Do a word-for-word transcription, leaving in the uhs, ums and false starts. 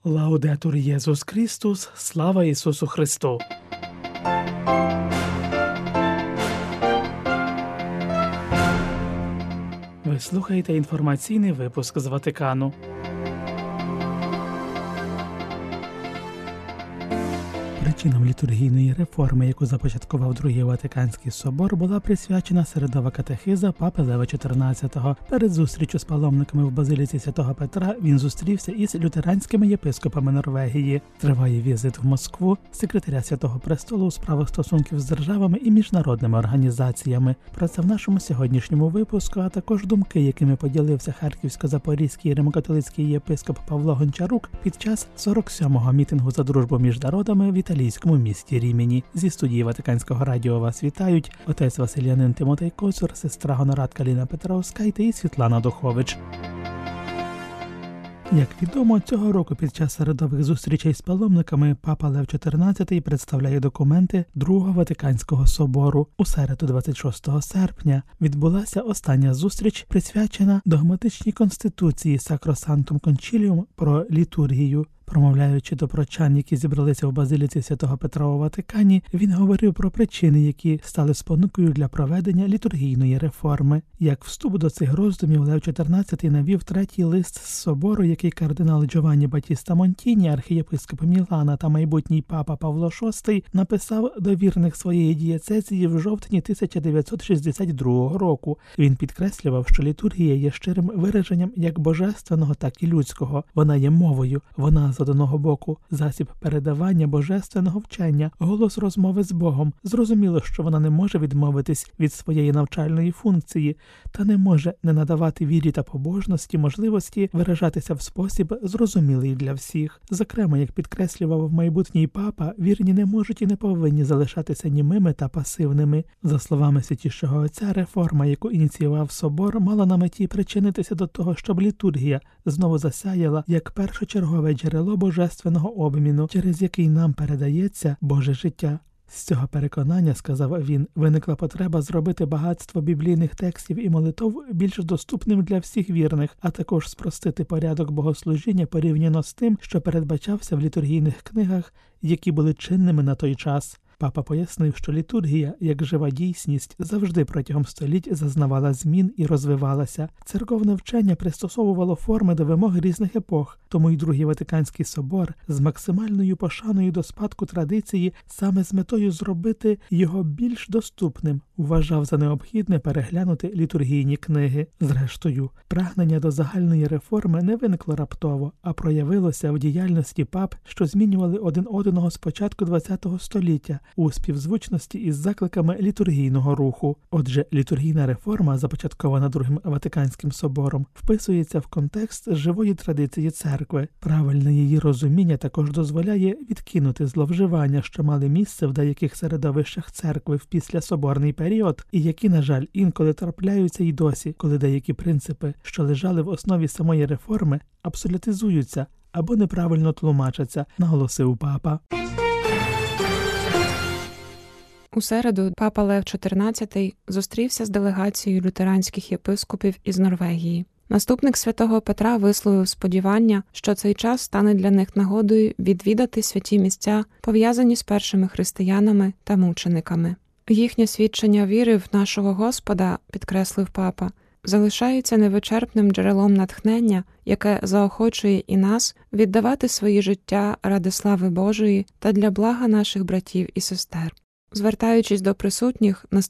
Лаудетур Єсус Христос, слава Ісусу Христу! Ви слухаєте інформаційний випуск з Ватикану. Причинам літургійної реформи, яку започаткував Другий Ватиканський собор, була присвячена середова катехиза Папи Лева чотирнадцятого. Перед зустрічю з паломниками в Базиліці Святого Петра він зустрівся із лютеранськими єпископами Норвегії. Триває візит в Москву секретаря Святого Престолу у справах стосунків з державами і міжнародними організаціями. Про це в нашому сьогоднішньому випуску, а також думки, якими поділився харківсько-запорізький римокатолицький єпископ Павло Гончарук під час сорок сьомого мітингу за дружбу між народами в італійському місті Рімені. Зі студії Ватиканського радіо вас вітають отець Василянин Тимотей Коцур, сестра Гонорадка Ліна Петровська і Світлана Духович. Як відомо, цього року під час середових зустрічей з паломниками Папа Лев чотирнадцятий представляє документи Другого Ватиканського собору. У середу двадцять шостого серпня відбулася остання зустріч, присвячена догматичній конституції Sacrosanctum Concilium про літургію. Промовляючи до прочан, які зібралися в Базиліці Святого Петра у Ватикані, він говорив про причини, які стали спонукою для проведення літургійної реформи. Як вступ до цих роздумів, Лев чотирнадцятий навів третій лист з собору, який кардинал Джованні Батіста Монтіні, архієпископ Мілана та майбутній папа Павло шостий, написав до вірних своєї дієцезії в жовтні тисяча дев'ятсот шістдесят другого року. Він підкреслював, що літургія є щирим вираженням як божественного, так і людського. Вона є мовою, вона з одного боку засіб передавання божественного вчення, голос розмови з Богом. Зрозуміло, що вона не може відмовитись від своєї навчальної функції та не може не надавати вірі та побожності можливості виражатися в спосіб, зрозумілий для всіх. Зокрема, як підкреслював майбутній папа, вірні не можуть і не повинні залишатися німими та пасивними. За словами Святішого Отця, реформа, яку ініціював собор, мала на меті причинитися до того, щоб літургія знову засяяла як першочергове джерело божественного обміну, через який нам передається Боже життя. З цього переконання, сказав він, виникла потреба зробити багатство біблійних текстів і молитов більш доступним для всіх вірних, а також спростити порядок богослужіння порівняно з тим, що передбачався в літургійних книгах, які були чинними на той час. Папа пояснив, що літургія, як жива дійсність, завжди протягом століть зазнавала змін і розвивалася. Церковне вчення пристосовувало форми до вимог різних епох, тому й Другий Ватиканський собор з максимальною пошаною до спадку традиції саме з метою зробити його більш доступним вважав за необхідне переглянути літургійні книги. Зрештою, прагнення до загальної реформи не виникло раптово, а проявилося в діяльності пап, що змінювали один одного з початку ХХ століття у співзвучності із закликами літургійного руху. Отже, літургійна реформа, започаткована Другим Ватиканським собором, вписується в контекст живої традиції церкви. Правильне її розуміння також дозволяє відкинути зловживання, що мали місце в деяких середовищах церкви в післясоборний період, і які, на жаль, інколи трапляються й досі, коли деякі принципи, що лежали в основі самої реформи, абсолютизуються або неправильно тлумачаться, наголосив папа. У середу папа Лев чотирнадцятий зустрівся з делегацією лютеранських єпископів із Норвегії. Наступник святого Петра висловив сподівання, що цей час стане для них нагодою відвідати святі місця, пов'язані з першими християнами та мучениками. Їхнє свідчення віри в нашого Господа, підкреслив папа, залишається невичерпним джерелом натхнення, яке заохочує і нас віддавати свої життя ради слави Божої та для блага наших братів і сестер. Звертаючись до присутніх,